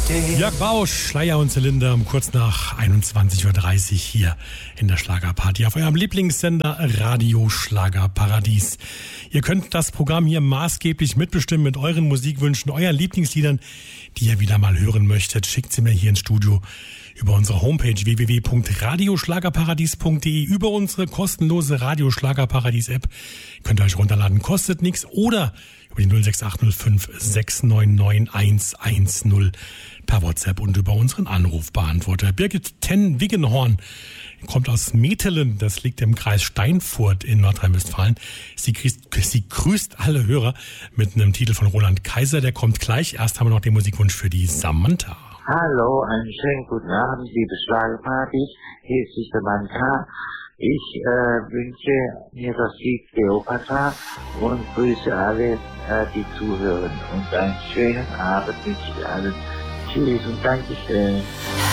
Jörg Bausch, Schleier und Zylinder um kurz nach 21.30 Uhr hier in der Schlagerparty auf eurem Lieblingssender Radio Schlagerparadies. Ihr könnt das Programm hier maßgeblich mitbestimmen mit euren Musikwünschen, euren Lieblingsliedern, die ihr wieder mal hören möchtet. Schickt sie mir hier ins Studio über unsere Homepage www.radioschlagerparadies.de, über unsere kostenlose Radio-Schlagerparadies-App. Könnt ihr euch runterladen, kostet nichts, oder über die 06805 699 110 per WhatsApp und über unseren Anrufbeantworter. Birgit Ten-Wiggenhorn kommt aus Metelen, das liegt im Kreis Steinfurt in Nordrhein-Westfalen. Sie grüßt alle Hörer mit einem Titel von Roland Kaiser, der kommt gleich. Erst haben wir noch den Musikwunsch für die Samantha. Hallo, einen schönen guten Abend, liebe Schlagerpartys. Hier ist Sister Manka. Ich wünsche mir das Lied Cleopatra und grüße alle, die zuhören. Und einen schönen Abend wünsche ich allen. Tschüss und Dankeschön.